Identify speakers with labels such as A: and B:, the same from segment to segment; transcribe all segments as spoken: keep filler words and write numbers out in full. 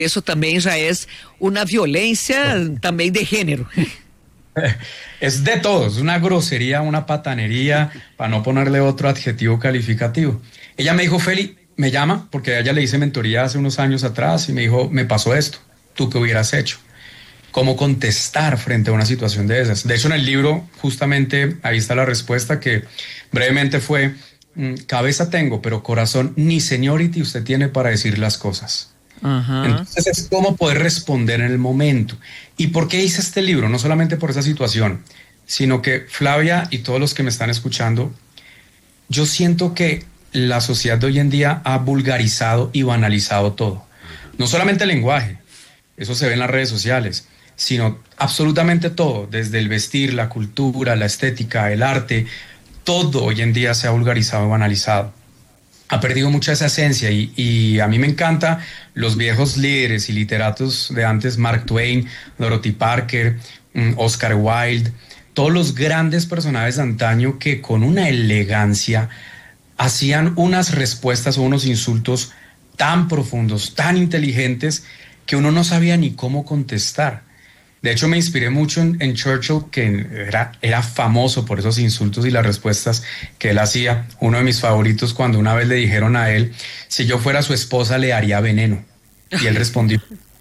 A: Eso também já é uma violência também de gênero.
B: Es de todos, una grosería, una patanería, para no ponerle otro adjetivo calificativo. Ella me dijo, Feli, me llama, porque a ella le hice mentoría hace unos años atrás, y me dijo, me pasó esto, ¿tú qué hubieras hecho? ¿Cómo contestar frente a una situación de esas? De hecho, en el libro, justamente, ahí está la respuesta, que brevemente fue, cabeza tengo, pero corazón ni seniority usted tiene para decir las cosas. Uh-huh. Entonces es cómo poder responder en el momento. ¿Y por qué hice este libro? No solamente por esa situación, sino que Flavia y todos los que me están escuchando, yo siento que la sociedad de hoy en día ha vulgarizado y banalizado todo. No solamente el lenguaje, eso se ve en las redes sociales, sino absolutamente todo, desde el vestir, la cultura, la estética, el arte, todo hoy en día se ha vulgarizado y banalizado. Ha perdido mucha esa esencia y, y a mí me encanta los viejos líderes y literatos de antes, Mark Twain, Dorothy Parker, Oscar Wilde, todos los grandes personajes de antaño que con una elegancia hacían unas respuestas o unos insultos tan profundos, tan inteligentes, que uno no sabía ni cómo contestar. De hecho, me inspiré mucho en, en Churchill, que era, era famoso por esos insultos y las respuestas que él hacía. Uno de mis favoritos, cuando una vez le dijeron a él, si yo fuera su esposa le haría veneno. Y él respondió,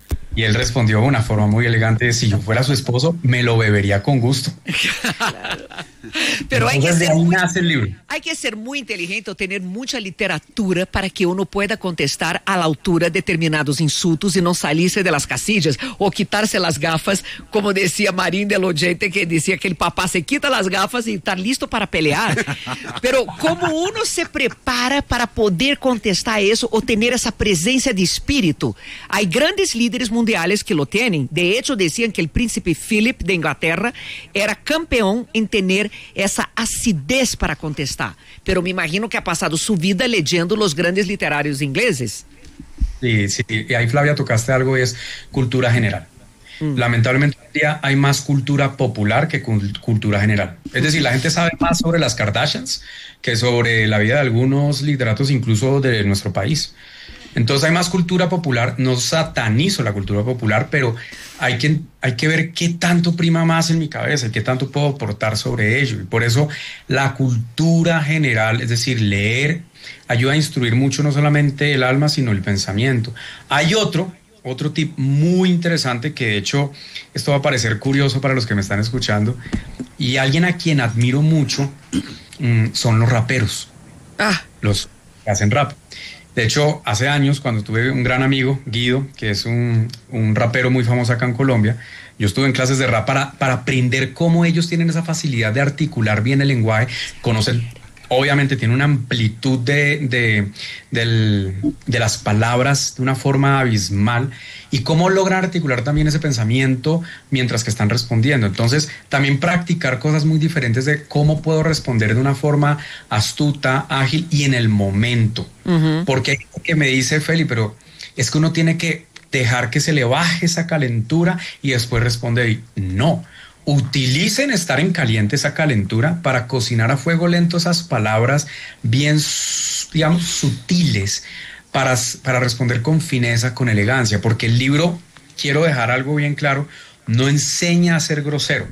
B: y él respondió de una forma muy elegante, si yo fuera su esposo, me lo bebería con gusto.
A: Claro. Pero hay que, ser muy, hay que ser muy inteligente o tener mucha literatura para que uno pueda contestar a la altura determinados insultos y no salirse de las casillas o quitarse las gafas, como decía Marín del Oyente, que decía que el papá se quita las gafas y está listo para pelear. Pero como uno se prepara para poder contestar eso o tener esa presencia de espíritu? Hay grandes líderes mundiales que lo tienen. De hecho, decían que el príncipe Philip de Inglaterra era campeón en tener essa acidez para contestar, pero me imagino que ha pasado su vida leyendo los grandes literarios ingleses.
B: Sí, sí, y ahí Flavia tocaste algo y es cultura general. Mm. Lamentablemente hoy en día hay más cultura popular que cultura general. Es decir, la gente sabe más sobre las Kardashians que sobre la vida de algunos literatos incluso de nuestro país. Entonces hay más cultura popular, no satanizo la cultura popular, pero hay que, hay que ver qué tanto prima más en mi cabeza y qué tanto puedo aportar sobre ello. Y por eso la cultura general, es decir, leer, ayuda a instruir mucho no solamente el alma, sino el pensamiento. Hay otro, otro tip muy interesante que de hecho, esto va a parecer curioso para los que me están escuchando, y alguien a quien admiro mucho mmm, son los raperos, ah. los que hacen rap. De hecho, hace años, cuando tuve un gran amigo, Guido, que es un, un rapero muy famoso acá en Colombia, yo estuve en clases de rap para, para aprender cómo ellos tienen esa facilidad de articular bien el lenguaje, conocen, obviamente tiene una amplitud de, de, del, de las palabras de una forma abismal, y cómo logran articular también ese pensamiento mientras que están respondiendo. Entonces, también practicar cosas muy diferentes de cómo puedo responder de una forma astuta, ágil y en el momento. Uh-huh. Porque hay que me dice, Feli, pero es que uno tiene que dejar que se le baje esa calentura y después responder. Y no, utilicen estar en caliente esa calentura para cocinar a fuego lento esas palabras bien, digamos, sutiles, Para, para responder con fineza, con elegancia, porque el libro, quiero dejar algo bien claro, no enseña a ser grosero.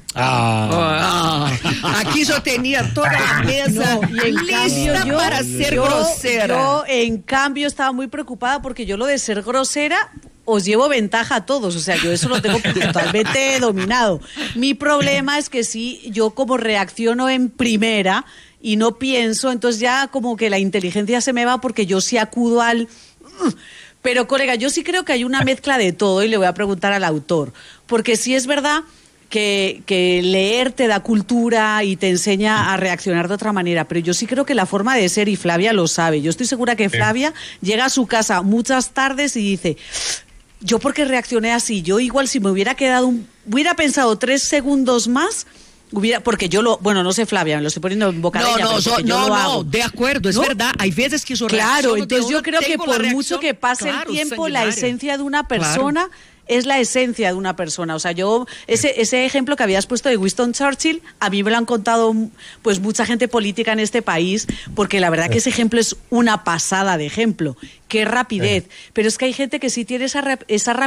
A: Ah. Ah. Aquí yo tenía toda la mesa no, y en lista yo, para ser
C: yo,
A: grosera.
C: Yo, en cambio, estaba muy preocupada porque yo lo de ser grosera os llevo ventaja a todos, o sea, yo eso lo tengo totalmente dominado. Mi problema es que si yo como reacciono en primera y no pienso, entonces ya como que la inteligencia se me va porque yo sí acudo al... Pero, colega, yo sí creo que hay una mezcla de todo y le voy a preguntar al autor, porque sí es verdad que, que leer te da cultura y te enseña a reaccionar de otra manera, pero yo sí creo que la forma de ser, y Flavia lo sabe, yo estoy segura que Flavia llega a su casa muchas tardes y dice... Yo porque reaccioné así, yo igual si me hubiera quedado, un, hubiera pensado tres segundos más, hubiera, porque yo lo, bueno, no sé, Flavia, me lo estoy poniendo en boca de ella,
A: no,
C: yo,
A: no,
C: yo
A: no,
C: lo hago.
A: No, de acuerdo, es
C: ¿no?
A: verdad, hay veces que yo
C: Claro,
A: reacciono,
C: entonces yo creo que por mucho que pase
A: claro,
C: el tiempo,
A: sanguinaria.
C: la esencia de una persona... Claro. es la esencia de una persona. O sea, yo, ese, ese ejemplo que habías puesto de Winston Churchill, a mí me lo han contado pues mucha gente política en este país, porque la verdad que ese ejemplo es una pasada de ejemplo. Qué rapidez. Pero es que hay gente que sí tiene esa, esa rapidez